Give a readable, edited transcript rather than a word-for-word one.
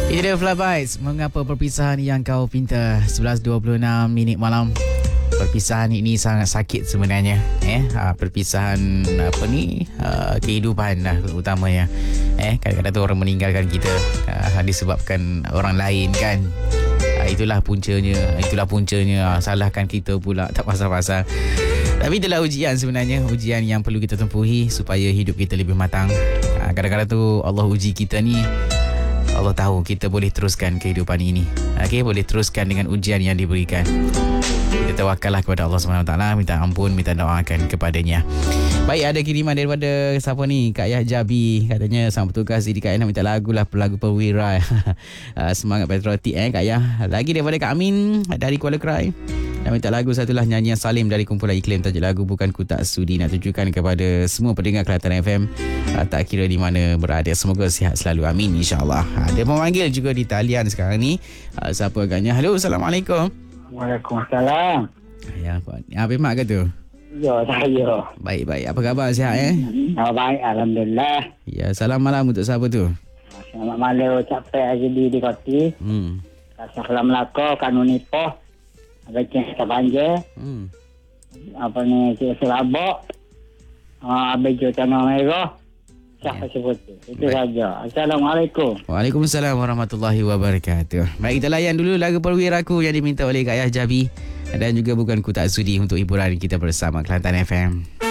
Ini dia Fly Bites. Mengapa perpisahan yang kau pinta? 11.26 minit malam. Perpisahan ini sangat sakit sebenarnya. Perpisahan kehidupan lah utamanya. Kadang-kadang tu orang meninggalkan kita disebabkan orang lain kan. Itulah puncanya. Salahkan kita pula, tak pasal-pasal. Tapi itulah ujian sebenarnya. Ujian yang perlu kita tempuhi supaya hidup kita lebih matang. Kadang-kadang tu Allah uji kita ni. Allah tahu kita boleh teruskan kehidupan ini. Boleh teruskan dengan ujian yang diberikan. Kita tawakallah kepada Allah SWT, minta ampun, minta doakan kepadanya. Baik, ada kiriman daripada siapa ni? Kak Yah Jabi. Katanya sang petugas di KL nak minta lagu perwira. Semangat patriotik Kak Yah. Lagi daripada Kak Amin dari Kuala Krai. Nak minta lagu satulah nyanyian Salim dari kumpulan iklim. Tajuk lagu Bukan Ku Tak Sudi. Nak tunjukkan kepada semua pendengar Kelantan FM, tak kira di mana berada. Semoga sihat selalu, amin, insyaAllah. Ada memanggil juga di talian sekarang ni. Siapa agaknya? Halo, Assalamualaikum. Waalaikumsalam. Ya, Abang Mak ke tu? Ya, saya. Baik. Apa khabar, sihat Baik, Alhamdulillah. Ya, salam malam untuk siapa tu? Selamat malam ucapkan Azli di Koti. Salam melaka kanun nipoh. Abang Cik Banjir. Apa ni, Cik Serabak. Abang Cik Tanah Merah. Siapa sebut itu saja. Assalamualaikum. Waalaikumsalam warahmatullahi wabarakatuh. Baik, kita layan dulu lagu perwiraku yang diminta oleh Kak Yah Jabi. Dan juga Bukan Ku Tak Sudi untuk hiburan kita bersama Kelantan FM.